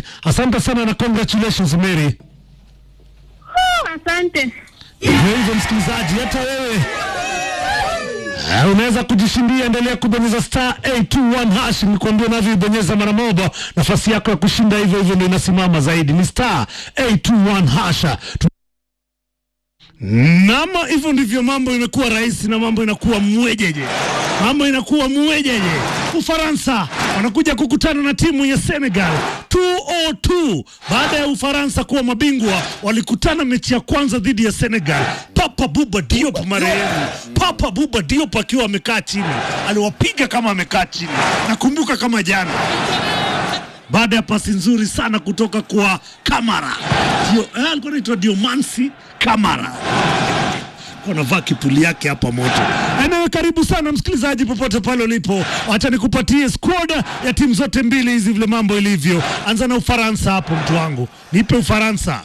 Asante sana na congratulations Mary. Asante. Hivyo msikilizaji, hata wewe unaweza kujishindia. Endelea kubonyeza star 821 hash. Nikwambia navyo bonyeza mara moja, nafasi yako ya kushinda hivyo ndio inasimama zaidi. Ni star 821 hash. Nama hivyo ndivyo mambo imekuwa rahisi na mambo inakuwa mwejeje. Ufaransa wanakuja kukutana na timu ya Senegal 2-2. Baada ya Ufaransa kuwa mabingwa, walikutana mechi ya kwanza dhidi ya Senegal. Papa Bouba Diop marehemu. Papa Bouba Diop akiwa amekaa chini, aliwapiga kama amekaa chini. Nakumbuka kama jana. Baada ya pasi nzuri sana kutoka kwa Kamara. Alikuwa anaitwa Diomansi Kamara. Kuna vaki puli yake hapa moto. Enewe karibu sana msikilizaji popote pale ulipo. Acha nikupatie squad ya timu zote mbili hizi vile mambo ilivyo. Anza na Ufaransa hapo mtu wangu. Nipe Ufaransa.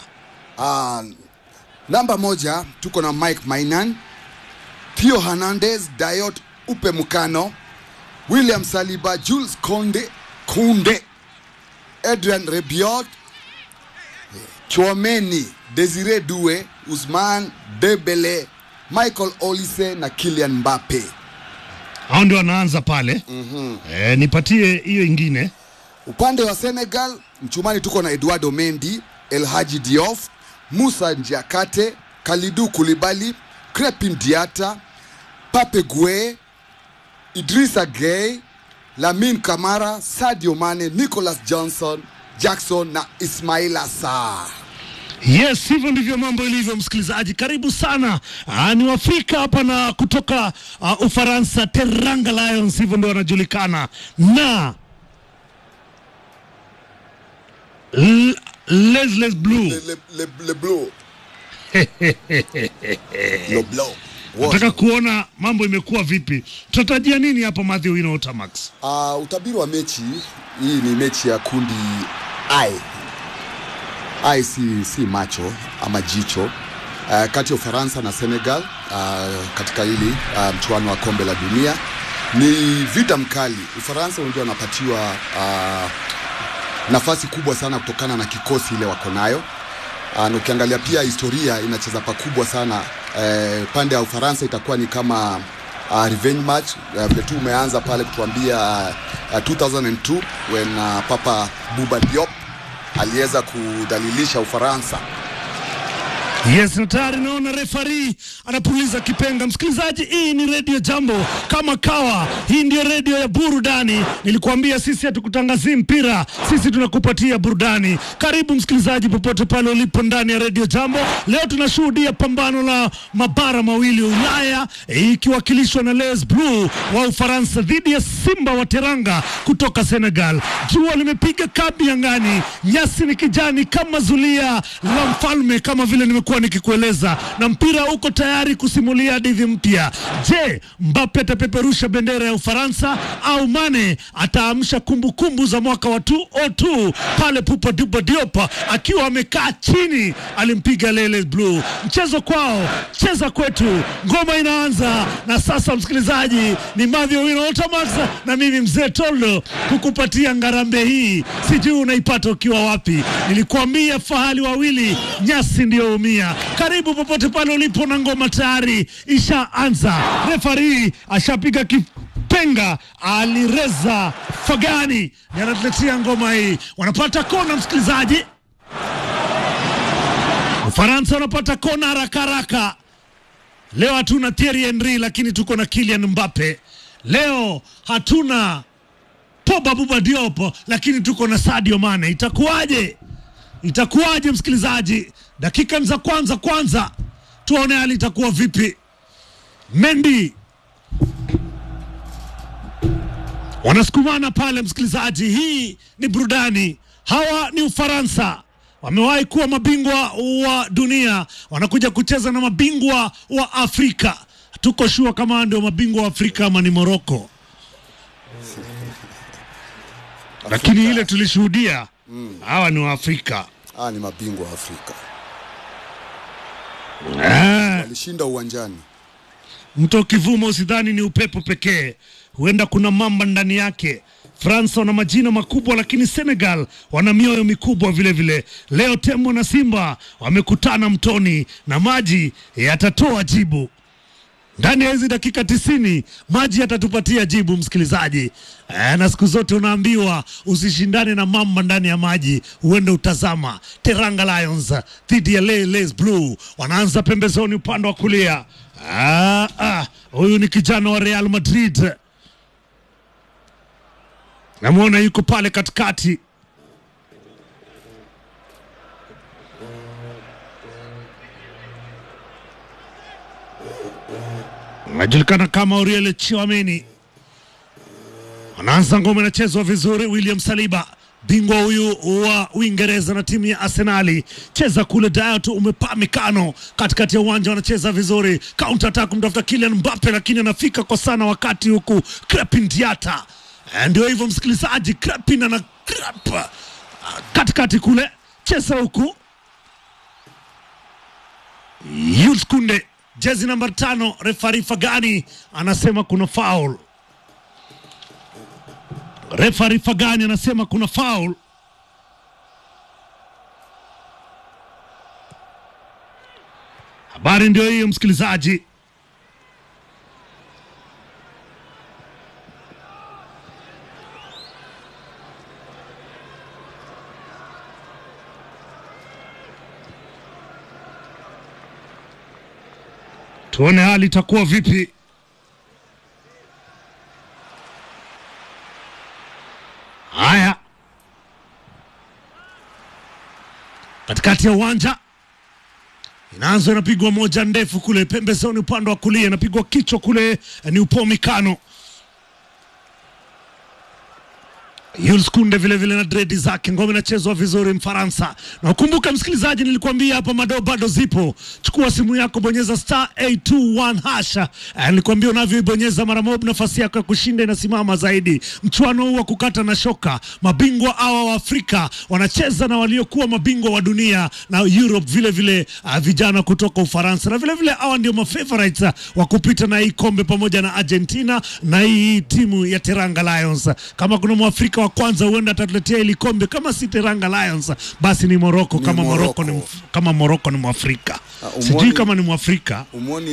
Namba 1 tuko na Mike Mainan, Theo Hernandez, Dayot Upamecano, William Saliba, Jules Kounde, Adrien Rabiot, Chouameni, Desire Doué, Ousmane Dembele, Michael Olise na Kylian Mbappe. Hao ndio wanaanza pale. Nipatie hiyo ingine. Upande wa Senegal, mchumani tuko na Eduardo Mendy, El Hadji Diouf, Moussa Ndiakate, Kalidou Koulibaly, Crepin Diata, Pape Gueye, Idrissa Gueye, Lamine Camara, Sadio Mane, Nicholas Jackson na Ismaila Sarr. Yes, hivyo ndivyo mambo ilivyo msikilizaji. Karibu sana. Ni Afrika hapa na kutoka Ufaransa, Teranga Lions, hivyo ndio wanajulikana. Na Les Blue. Le Blue. Le Blue. Nataka kuona mambo imekuwa vipi. Tutarajia nini hapa Matthew Wino Otamax? Utabiri wa mechi hii ni mechi ya kundi I si macho ama jicho kati ya Ufaransa na Senegal katika hili mchuano wa kombe la dunia. Ni vita mkali. Ufaransa unajua wanapatiwa nafasi kubwa sana kutokana na kikosi ile wako nayo. Na ukiangalia pia historia inacheza pakubwa sana. Pande ya Ufaransa itakuwa ni kama revenge match. Vile tu umeanza pale kutuambia 2002 when Papa Bouba Diop aliweza kudhalilisha Ufaransa. Yes, na tayari naona referee anapuliza kipenga. Msikilizaji, hii ni Radio Jambo kama kawa. Hii ndio radio ya burudani. Nilikuambia sisi hatukutangazii mpira, sisi tunakupatia burudani. Karibu msikilizaji popote pale ulipo ndani ya Radio Jambo. Leo tunashuhudia pambano la mabara mawili ya Ulaya, ikiwakilishwa na Les Blue wa Ufaransa dhidi ya Simba wa Teranga kutoka Senegal. Jua limepiga kabi angani, nyasi ni kijani kama zulia la mfalme, kama vile nimekuwa nikikueleza, na mpira uko tayari kusimulia hadithi mpya. Je, Mbappe atapeperusha bendera ya Ufaransa au Mane ataamsha kumbukumbu za mwaka wa 2002 pale Papa Bouba Diop akiwa amekaa chini alimpiga Les Blue? Mchezo kwao, cheza kwetu. Ngoma inaanza na sasa msikilizaji, ni Matthew Wino Otamax na mimi Mzee Toldo kukupatia ngarambe hii. Sijui unaipata ukiwa wapi. Nilikuambia fahali wawili, nyasi ndio umia. Karibu popote pale ulipo na ngoma tayari ishaanza. Referee ashapiga kipenga. Alireza Fagani anatuletea ngoma hii. Wanapata kona msikilizaji. Ufaransa wanapata kona haraka. Leo hatuna Thierry Henry lakini tuko na Kylian Mbappe. Leo hatuna Papa Bouba Diop lakini tuko na Sadio Mane. Itakuwaje msikilizaji? Dakika za kwanza tuone hali itakuwa vipi. Mendy wanasukumana pale msikilizaji. Hii ni burudani. Hawa ni Ufaransa, wamewahi kuwa mabingwa wa dunia, wanakuja kucheza na mabingwa wa Afrika. Tuko shua kama ndio mabingwa wa Afrika ama ni Morocco. Lakini ile tulishuhudia hawa ni wa Afrika. Ni mabingwa wa Afrika. Walishinda uwanjani. Mto Kivumo usidhani ni upepo pekee. Huenda kuna mamba ndani yake. France wana majina makubwa, lakini Senegal wana mioyo mikubwa vile vile. Leo Tembo na Simba wamekutana mtoni na maji yatatoa jibu. Ndani ya hizi dakika 90 maji yatatupatia jibu, msikilizaji. Na siku zote unaambiwa usishindane na mamba ndani ya maji, uende utazama. Teranga Lions dhidi ya Les Blue, wanaanza pembezoni upande wa kulia. Huyu ni kijana wa Real Madrid, namuona yuko pale katikati. Anajulikana kama Aurelien Tchouameni. Anaanza ngoma, inachezwa vizuri. William Saliba, bingwa huyu wa Uingereza na timu ya Arsenali, cheza kule Dayot, umepaa mikano katikati ya uwanja, wanacheza vizuri. Counter attack kumtafuta Kylian Mbappe, lakini anafika kwa sana wakati huku Crepin Diata. Ndio hivyo msikilizaji, Crepin ana crap katikati kule, cheza huku. Jules Kounde, jezi namba 5, refari Fagani anasema kuna foul. Refari Fagani anasema kuna foul. Habari ndio hiyo msikilizaji. Tuone hali itakuwa vipi. Haya, katikati ya uwanja inaanza, inapigwa moja ndefu kule pembezoni upande wa kulia, inapigwa kichwa kule, ni Upamecano. Jules Kounde vile vile na dredi zake, ngome inachezwa vizuri Mfaransa. Na ukumbuka msikilizaji, nilikwambia hapa mado bado zipo. Chukua simu yako, bonyeza *821#. Nilikwambia unavyoibonyeza mara moja nafasi yako ya kushinda inasimama zaidi. Mchuano huu wa kukata na shoka, mabingwa hawa wa Afrika wanacheza na waliokuwa mabingwa wa dunia na Europe vile vile, vijana kutoka Ufaransa. Na vile vile hawa ndio mafavorites wa kupita na hii kombe pamoja na Argentina na hii timu ya Teranga Lions. Kama kuna Mwafrika wa kwanza huenda atatuletea ile kombe, kama si Teranga Lions basi ni Morocco. Kama Morocco ni Mwafrika. Sijui kama ni Mwafrika. Umoni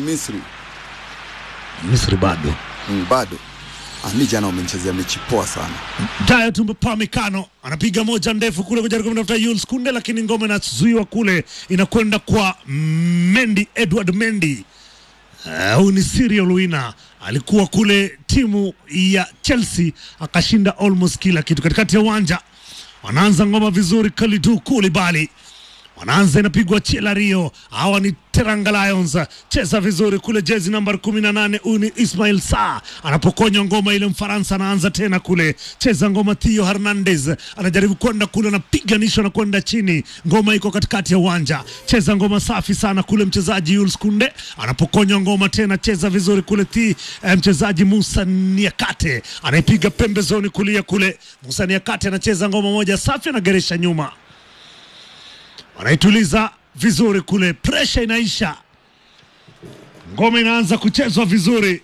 Misri bado. Bado. Ni jana wamechezea mechi poa sana. Dayot Upamecano anapiga moja ndefu kule kujaribu kumtafuta Jules Kounde, lakini ngome inazuiwa kule, inakwenda kwa Edward Mendy. Huyu ni Cyril Luina, alikuwa kule timu ya Chelsea, akashinda almost kila kitu. Katikati ya uwanja wanaanza ngoma vizuri. Kalidou Koulibaly wanaanza, inapigwa Chelario. Hawa ni Teranga Lions, cheza vizuri kule, jezi namba 18 uni Ismail Sarr anapokonya ngoma ile. Mfaransa anaanza tena kule, cheza ngoma. Theo Hernandez anajaribu kwenda kule, anapiganisha na kwenda chini. Ngoma iko katikati ya uwanja, cheza ngoma safi sana kule. Mchezaji Jules Kounde anapokonya ngoma tena, cheza vizuri kule. Mchezaji Moussa Niakate anaipiga pembezoni kulia kule. Moussa Niakate anacheza ngoma moja safi, anageresha nyuma, wanaituliza vizuri kule, pressure inaisha, ngoma inaanza kuchezwa vizuri.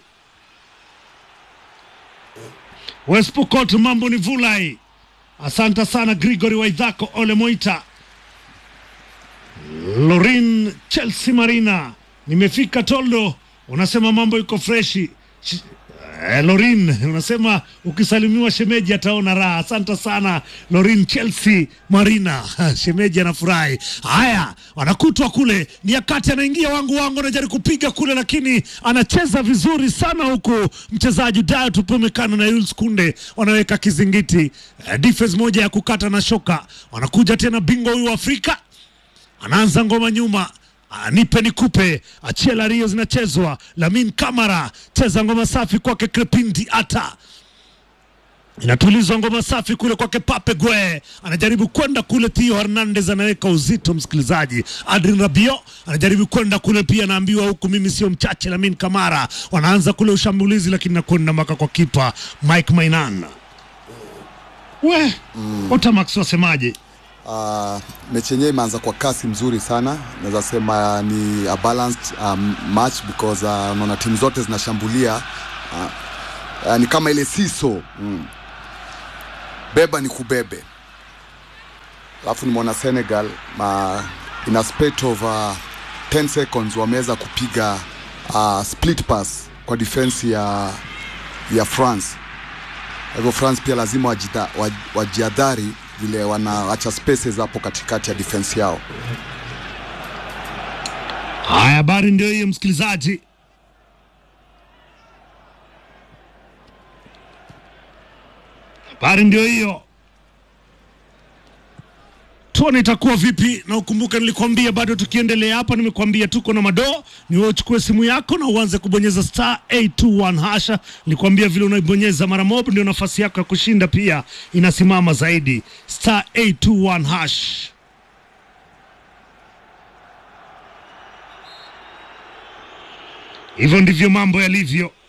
West Pokot, mambo ni vulai. Asante sana Gregory Waithako, Ole Moita, Lorin Chelsea Marina, nimefika Toldo, unasema mambo iko freshi. Lorin unasema ukisalimiwa shemeji ataona raha. Asante sana Lorin Chelsea Marina, shemeji anafurahi. Haya, wanakutwa kule, Niakate anaingia wangu anajaribu kupiga kule, lakini anacheza vizuri sana huku mchezaji Dayot Upamecano na Jules Kounde wanaweka kizingiti. Defense moja ya kukata na shoka. Wanakuja tena bingwa huyu wa Afrika, anaanza ngoma nyuma. Nipe nikupe, Achela Rio zinachezwa. Lamine Camara, cheza ngoma safi kwake Crepin Diata. Inatulizwa ngoma safi kule kwake Pape Gueye. Anajaribu kwenda kule, Theo Hernandez anaweka uzito msikilizaji. Adrien Rabiot anajaribu kwenda kule pia, naambiwa huku mimi sio mchache. Lamine Camara wanaanza kule ushambulizi, lakini nakwenda maka kwa kipa Mike Mainan. Otamax wasemaje? Mechi yenyewe imeanza kwa kasi mzuri sana. Naweza sema ni a balanced match because unaona timu zote zinashambulia, ni kama ile siso beba ni kubebe. Alafu nimeona Senegal in a spate of 10 seconds wameweza kupiga split pass kwa defense ya France. Hivyo France pia lazima wajiadhari vile wanaacha spaces hapo katikati ya defense yao. Haya, habari ndio hiyo msikilizaji. Habari ndio hiyo. Tuone itakuwa vipi, na ukumbuke nilikwambia bado tukiendelea hapa nimekuambia tuko na mado. Ni wewe uchukue simu yako na uanze kubonyeza *821#. Nilikwambia vile unaibonyeza mara moja ndio nafasi yako ya kushinda pia inasimama zaidi. *821#. Hivyo ndivyo mambo yalivyo.